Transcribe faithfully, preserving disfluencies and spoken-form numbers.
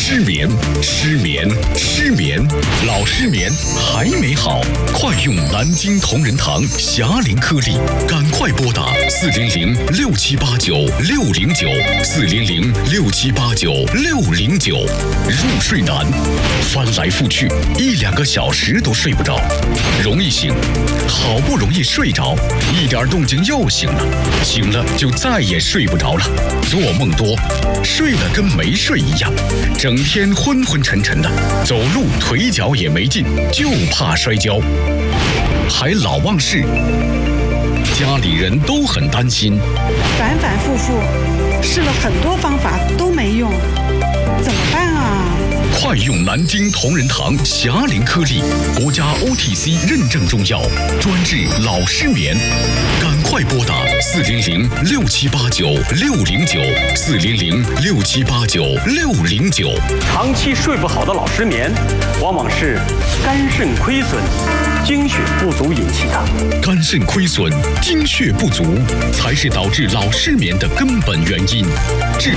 失眠，失眠，失眠，老失眠还没好，快用南京同仁堂侠灵颗粒，赶快拨打四零零六七八九六零九四零零六七八九六零九。入睡难，翻来覆去一两个小时都睡不着，容易醒，好不容易睡着，一点动静又醒了，醒了就再也睡不着了，做梦多，睡了跟没睡一样，整天昏昏沉沉的，走路腿脚也没劲，就怕摔跤，还老忘事，家里人都很担心， 反反复复试了很多方法都没用，怎么办啊？ 快用南京同仁堂侠灵颗粒，国家 O T C 认证中药，专治老失眠。赶快拨打四零零六七八九六零九四零零六七八九六零九。 长期睡不好的老失眠，往往是肝肾亏损、精血不足引起的。 肝肾亏损、精血不足才是导致老失眠的根本原因。治